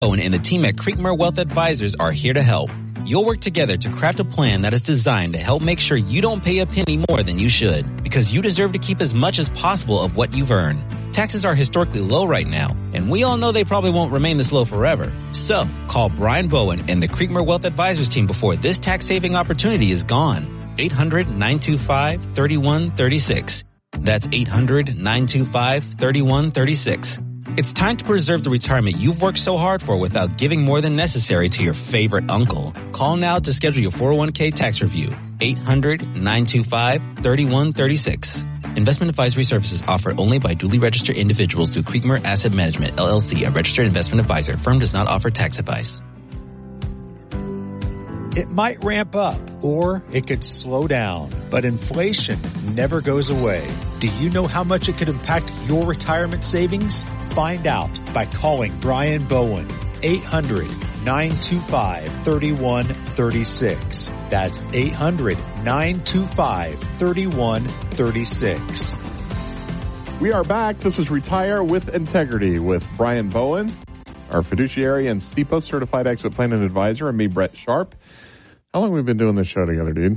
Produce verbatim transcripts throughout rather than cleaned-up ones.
Owen and the team at Creekmore Wealth Advisors are here to help. You'll work together to craft a plan that is designed to help make sure you don't pay a penny more than you should, because you deserve to keep as much as possible of what you've earned. Taxes are historically low right now, and we all know they probably won't remain this low forever. So, call Brian Bowen and the Creekmore Wealth Advisors team before this tax-saving opportunity is gone. eight hundred, nine two five, three one three six. That's eight hundred, nine two five, three one three six. It's time to preserve the retirement you've worked so hard for without giving more than necessary to your favorite uncle. Call now to schedule your four oh one k tax review. eight hundred, nine two five, three one three six. Investment advisory services offered only by duly registered individuals through Creekmore Asset Management, L L C, a registered investment advisor. Firm does not offer tax advice. It might ramp up or it could slow down, but inflation never goes away. Do you know how much it could impact your retirement savings? Find out by calling Brian Bowen, eight hundred, nine two five, three one three six. That's eight hundred, nine two five, three one three six. We are back. This is Retire with Integrity with Brian Bowen, our fiduciary and S E P A certified exit plan and advisor, and me, Brett Sharp. How long have we been doing this show together, dude?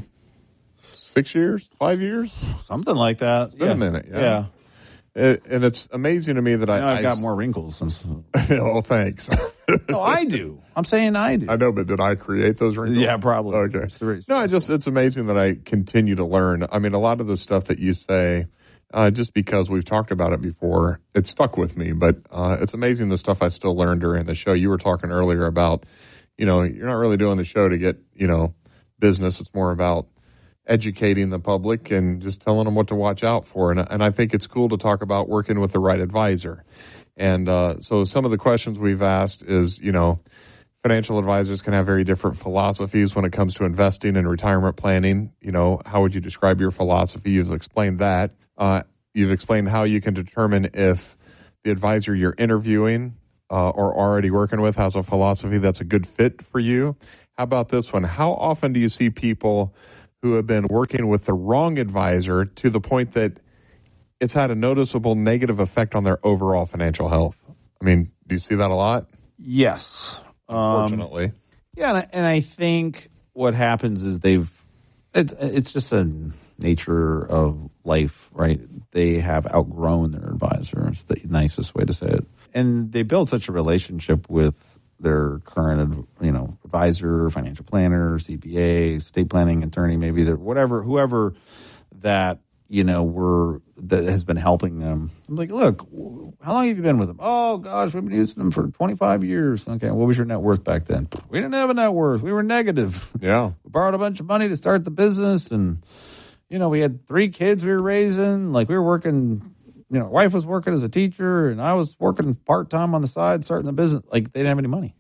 Six years? Five years? Something like that. It's been yeah. a minute. Yeah. yeah. It, and it's amazing to me that I... Now I've I, got more wrinkles. Since... oh, thanks. No, I do. I'm saying I do. I know, but did I create those wrinkles? Yeah, probably. Okay. No, I just, it's amazing that I continue to learn. I mean, a lot of the stuff that you say, uh, just because we've talked about it before, it stuck with me. But uh, it's amazing the stuff I still learn during the show. You were talking earlier about, you know, you're not really doing the show to get, you know, business. It's more about educating the public and just telling them what to watch out for. And, and I think it's cool to talk about working with the right advisor. And uh, so some of the questions we've asked is, you know, financial advisors can have very different philosophies when it comes to investing and retirement planning. You know, how would you describe your philosophy? You've explained that. Uh, you've explained how you can determine if the advisor you're interviewing uh, or already working with has a philosophy that's a good fit for you. How about this one? How often do you see people who have been working with the wrong advisor to the point that it's had a noticeable negative effect on their overall financial health? I mean, do you see that a lot? Yes. Unfortunately. Um, yeah, and I, and I think what happens is they've, it, it's just a nature of life, right? They have outgrown their advisor. It's the nicest way to say it. And they build such a relationship with their current, you know, advisor, financial planner, C P A, estate planning attorney, maybe they're whatever, whoever that, you know, were, that has been helping them. I'm like, look, how long have you been with them? Oh, gosh, we've been using them for twenty-five years. Okay, what was your net worth back then? We didn't have a net worth. We were negative. Yeah. We borrowed a bunch of money to start the business, and, you know, we had three kids we were raising. Like, we were working, you know, wife was working as a teacher, and I was working part-time on the side, starting the business. Like, they didn't have any money.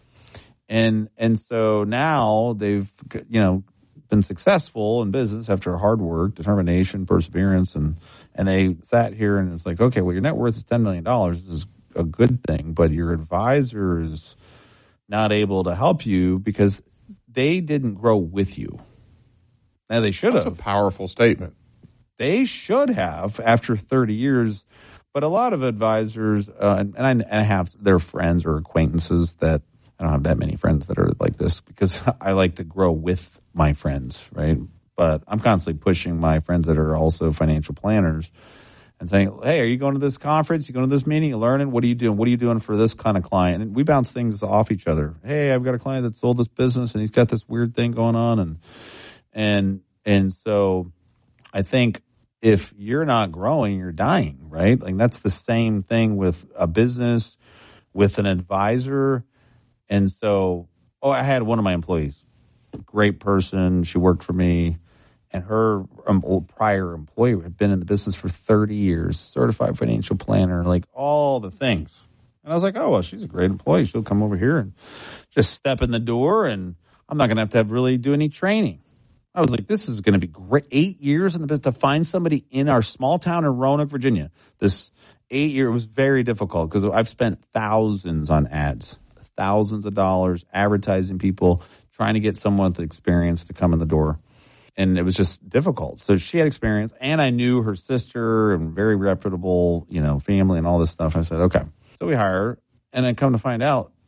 And and so now they've, you know, been successful in business after hard work, determination, perseverance, and and they sat here and it's like, okay, well, your net worth is ten million dollars. This is a good thing, but your advisor is not able to help you because they didn't grow with you. Now, they should have. That's a powerful statement. They should have after thirty years, but a lot of advisors, uh, and, and, I, and I have their friends or acquaintances that, I don't have that many friends that are like this because I like to grow with my friends, right? But I'm constantly pushing my friends that are also financial planners and saying, hey, are you going to this conference? You going to this meeting? You learning? What are you doing? What are you doing for this kind of client? And we bounce things off each other. Hey, I've got a client that sold this business and he's got this weird thing going on. And, and, and so I think if you're not growing, you're dying, right? Like that's the same thing with a business, with an advisor. And so, oh, I had one of my employees, great person. She worked for me, and her um, old prior employer had been in the business for thirty years, certified financial planner, like all the things. And I was like, oh, well, she's a great employee. She'll come over here and just step in the door, and I'm not going to have to have really do any training. I was like, this is going to be great. Eight years in the business to find somebody in our small town in Roanoke, Virginia. This eight year was very difficult because I've spent thousands on ads. Thousands of dollars advertising people, trying to get someone with experience to come in the door. And it was just difficult. So she had experience, and I knew her sister and very reputable, you know, family and all this stuff. I said, okay. So we hire her, and then come to find out,